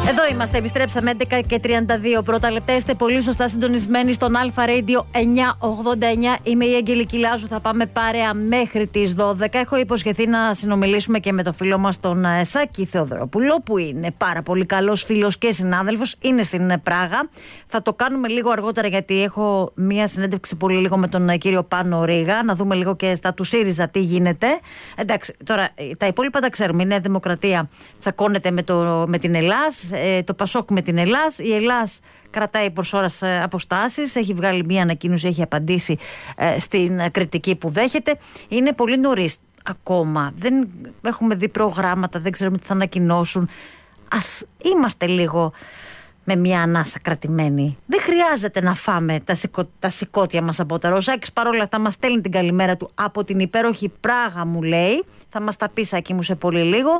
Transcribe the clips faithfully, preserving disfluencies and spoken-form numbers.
Εδώ είμαστε, επιστρέψαμε έντεκα και τριάντα δύο πρώτα λεπτά. Είστε πολύ σωστά συντονισμένοι στον Αλφα Radio εννιακόσια ογδόντα εννιά. Είμαι η Αγγελική Λάζου, θα πάμε παρέα μέχρι τις δώδεκα. Έχω υποσχεθεί να συνομιλήσουμε και με το φίλο μας τον Σάκη Θεοδωρόπουλο, που είναι πάρα πολύ καλός φίλος και συνάδελφος. Είναι στην Πράγα. Θα το κάνουμε λίγο αργότερα, γιατί έχω μία συνέντευξη πολύ λίγο με τον κύριο Πάνο Ρήγα. Να δούμε λίγο και στα του ΣΥΡΙΖΑ τι γίνεται. Εντάξει, τώρα τα υπόλοιπα τα ξέρουμε. Η Νέα Δημοκρατία τσακώνεται με, το, με την Ελλάς. Το Πασόκ με την Ελλάς. Η Ελλάς κρατάει προς ώρας αποστάσεις. Έχει βγάλει μία ανακοίνωση, έχει απαντήσει ε, στην κριτική που δέχεται. Είναι πολύ νωρίς ακόμα. Δεν έχουμε δει προγράμματα, δεν ξέρουμε τι θα ανακοινώσουν. Ας είμαστε λίγο με μια ανάσα κρατημένη. Δεν χρειάζεται να φάμε τα, σηκω, τα σηκώτια μας από τα Ρωσάκης. Παρόλα αυτά μας στέλνει την καλημέρα του από την υπέροχη Πράγα, μου λέει. Θα μας τα πει, Σάκη μου, σε πολύ λίγο.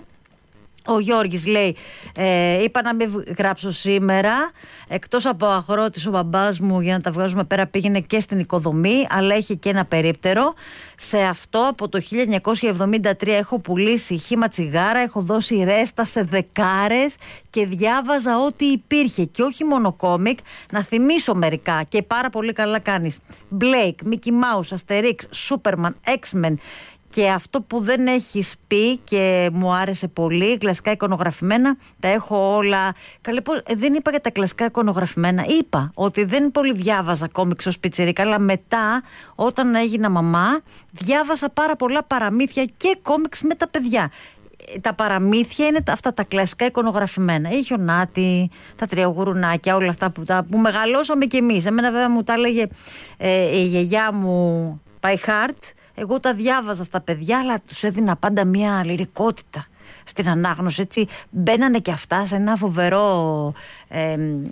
Ο Γιώργης λέει, ε, είπα να μην γράψω σήμερα, εκτός από αγρότης ο μπαμπάς μου για να τα βγάζουμε πέρα πήγαινε και στην οικοδομή, αλλά έχει και ένα περίπτερο. Σε αυτό από το χίλια εννιακόσια εβδομήντα τρία έχω πουλήσει χύμα τσιγάρα, έχω δώσει ρέστα σε δεκάρες και διάβαζα ό,τι υπήρχε και όχι μόνο κόμικ. Να θυμίσω μερικά και πάρα πολύ καλά κάνεις. Μπλέικ, Μίκι Μάους, Αστερίξ, Σούπερμαν, Έξμεν. Και αυτό που δεν έχεις πει και μου άρεσε πολύ, κλασικά εικονογραφημένα, τα έχω όλα. Καλέ, πώς, ε, δεν είπα για τα κλασικά εικονογραφημένα. Είπα ότι δεν πολύ διάβαζα κόμιξ ως πιτσιρίκα, αλλά μετά, όταν έγινα μαμά, διάβασα πάρα πολλά παραμύθια και κόμιξ με τα παιδιά. Τα παραμύθια είναι αυτά τα κλασικά εικονογραφημένα. Η Χιονάτη, τα τρία γουρουνάκια, όλα αυτά που, τα, που μεγαλώσαμε κι εμείς. Εμένα βέβαια μου τα έλεγε ε, η γιαγιά μου by heart. Εγώ τα διάβαζα στα παιδιά, αλλά τους έδινα πάντα μια λυρικότητα στην ανάγνωση. Έτσι μπαίνανε και αυτά σε ένα φοβερό, ε,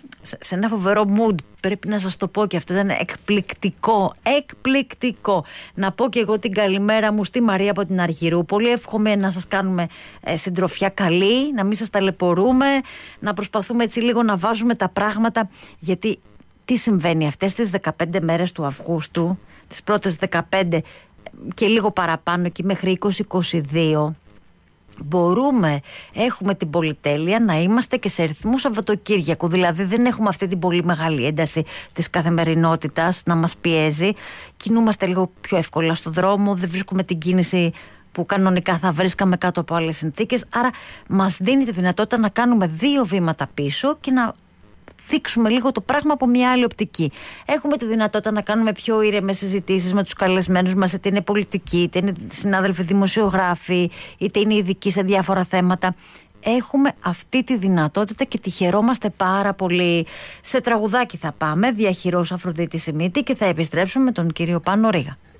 σε ένα φοβερό mood. Πρέπει να σας το πω, και αυτό ήταν εκπληκτικό, εκπληκτικό. Να πω και εγώ την καλημέρα μου στη Μαρία από την Αργυρούπολη. Εύχομαι να σας κάνουμε ε, συντροφιά καλή, να μην σας ταλαιπωρούμε, να προσπαθούμε έτσι λίγο να βάζουμε τα πράγματα, γιατί τι συμβαίνει αυτές τις δεκαπέντε μέρες του Αυγούστου, τις πρώτες δεκαπέντε και λίγο παραπάνω, εκεί μέχρι είκοσι είκοσι δύο, μπορούμε, έχουμε την πολυτέλεια να είμαστε και σε ρυθμού Σαββατοκύριακου. Δηλαδή δεν έχουμε αυτή την πολύ μεγάλη ένταση της καθημερινότητας να μας πιέζει. Κινούμαστε λίγο πιο εύκολα στο δρόμο, δεν βρίσκουμε την κίνηση που κανονικά θα βρίσκαμε κάτω από άλλες συνθήκες. Άρα μας δίνει τη δυνατότητα να κάνουμε δύο βήματα πίσω και να δείξουμε λίγο το πράγμα από μια άλλη οπτική. Έχουμε τη δυνατότητα να κάνουμε πιο ήρεμες συζητήσεις με τους καλεσμένους μας, είτε είναι πολιτικοί, είτε είναι συνάδελφοι δημοσιογράφοι, είτε είναι ειδικοί σε διάφορα θέματα. Έχουμε αυτή τη δυνατότητα και τη χαιρόμαστε πάρα πολύ. Σε τραγουδάκι θα πάμε, διαχειρός Αφροδίτη Σιμίτη, και θα επιστρέψουμε με τον κύριο Πάνο Ρήγα.